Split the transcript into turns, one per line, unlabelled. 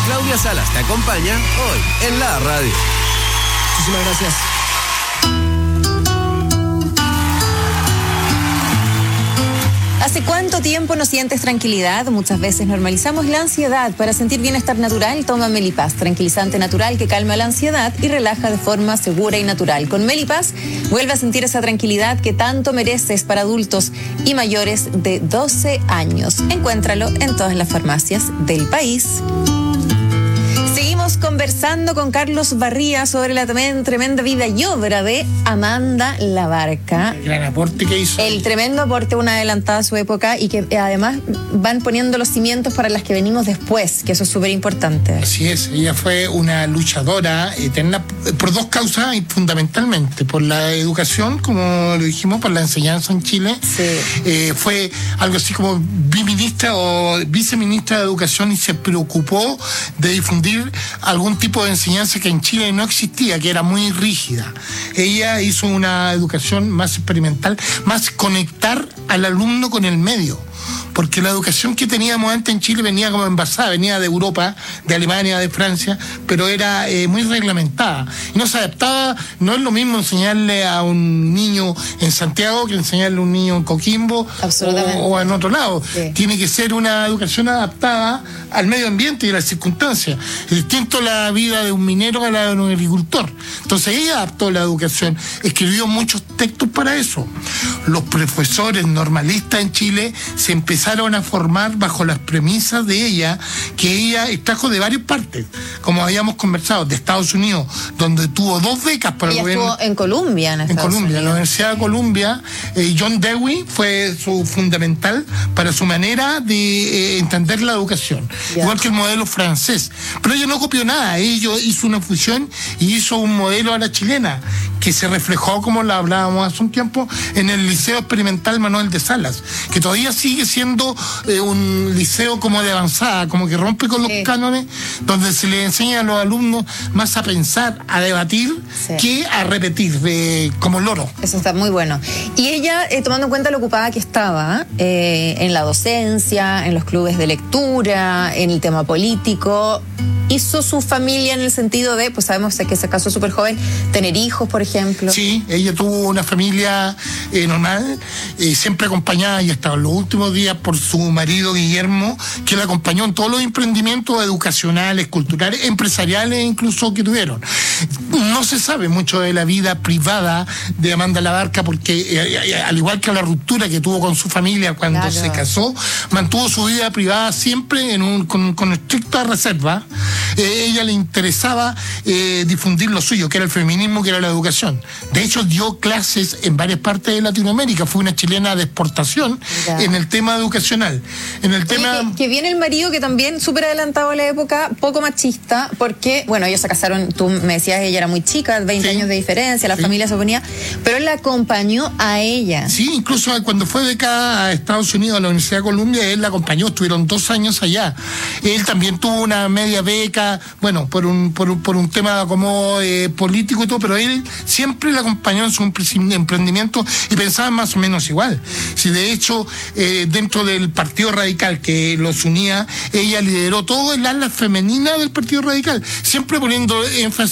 Claudia Salas te acompaña hoy en la radio.
Muchísimas gracias.
¿Hace cuánto tiempo no sientes tranquilidad? Muchas veces normalizamos la ansiedad. Para sentir bienestar natural, toma Melipaz, tranquilizante natural que calma la ansiedad y relaja de forma segura y natural. Con Melipaz, vuelve a sentir esa tranquilidad que tanto mereces para adultos y mayores de 12 años. Encuéntralo en todas las farmacias del país. Seguimos conversando con Carlos Barría sobre la tremenda vida y obra de Amanda Labarca.
El gran aporte que hizo.
El tremendo aporte, una adelantada a su época y que además van poniendo los cimientos para las que venimos después, que eso es súper importante.
Así es, ella fue una luchadora eterna por dos causas y fundamentalmente por la educación, como lo dijimos, por la enseñanza en Chile.
Sí.
Fue algo así como biministra o viceministra de Educación y se preocupó de difundir algún tipo de enseñanza que en Chile no existía, que era muy rígida. Ella hizo una educación más experimental, más conectar al alumno con el medio. Porque la educación que teníamos antes en Chile venía como envasada, venía de Europa, de Alemania, de Francia, pero era muy reglamentada. Y no se adaptaba, no es lo mismo enseñarle a un niño en Santiago que enseñarle a un niño en Coquimbo o en otro lado. Sí. Tiene que ser una educación adaptada al medio ambiente y a las circunstancias. Es distinto la vida de un minero a la de un agricultor. Entonces ella adaptó la educación, escribió muchos textos para eso. Los profesores normalistas en Chile se empezaron a formar bajo las premisas de ella, que ella trajo de varias partes, como habíamos conversado, de Estados Unidos, donde tuvo 2 becas para el gobierno.
Estuvo en Columbia, en
la Universidad de Columbia. John Dewey fue su fundamental para su manera de entender la educación, igual que el modelo francés. Pero ella no copió nada, ella hizo una fusión y hizo un modelo a la chilena, que se reflejó, como lo hablábamos hace un tiempo, en el Liceo Experimental Manuel de Salas, que todavía sigue siendo un liceo como de avanzada, como que rompe con los cánones, donde se le enseña a los alumnos más a pensar, a debatir, que a repetir, como loro.
Eso está muy bueno. Y ella, tomando en cuenta lo ocupada que estaba en la docencia, en los clubes de lectura, en el tema político, hizo su familia en el sentido de, pues sabemos que se casó súper joven, tener hijos, por ejemplo.
Sí, ella tuvo una familia normal, siempre acompañada y hasta los últimos días por su marido Guillermo, que la acompañó en todos los emprendimientos educacionales, culturales, empresariales incluso que tuvieron. No se sabe mucho de la vida privada de Amanda Labarca porque, al igual que la ruptura que tuvo con su familia cuando se casó, mantuvo su vida privada siempre con estricta reserva. Ella le interesaba difundir lo suyo, que era el feminismo, que era la educación. De hecho, dio clases en varias partes de Latinoamérica. Fue una chilena de exportación en el tema educacional. En el tema...
que viene el marido, que también súper adelantado a la época, poco machista, porque, bueno, ellos se casaron, tú me decías, ella era muy chica, 20 años de diferencia, la familia se oponía, pero él la acompañó a ella.
Sí, incluso cuando fue becada a Estados Unidos, a la Universidad de Columbia, él la acompañó, estuvieron 2 años allá. Él también tuvo una media beca, bueno, por un tema como político y todo, pero él siempre la acompañó en su emprendimiento y pensaban más o menos igual. Si de hecho, dentro del Partido Radical que los unía, ella lideró todo el ala femenina del Partido Radical, siempre poniendo énfasis